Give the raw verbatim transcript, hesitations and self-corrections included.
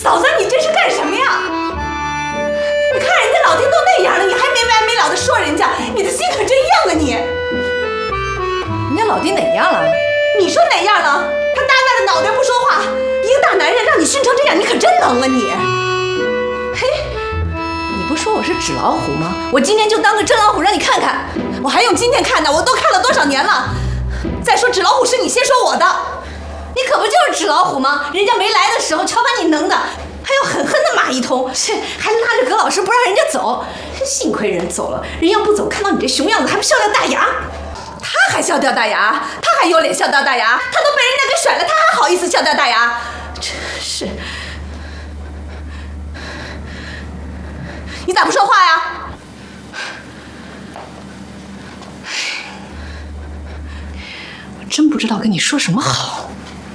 嫂子，你这是干什么呀？你看人家老丁都那样了，你还没完没了的说人家，你的心可真硬啊你！ 人家老丁哪样了？ 你说哪样了？他耷拉着脑袋不说话，一个大男人让你熏成这样，你可真能啊你！ 嘿，你不说我是纸老虎吗？我今天就当个真老虎让你看看。 我还用今天看呢？我都看了多少年了？再说纸老虎是你先说我的， 你可不就是纸老虎吗？人家没来的时候瞧把你能的，还要狠狠的骂一通，是还拉着葛老师不让人家走。幸亏人走了，人要不走，看到你这熊样子还不笑掉大牙。 他还笑掉大牙？他还有脸笑掉大牙？他都被人家给甩了，他还好意思笑掉大牙？真是！你咋不说话呀？ 我真不知道跟你说什么好。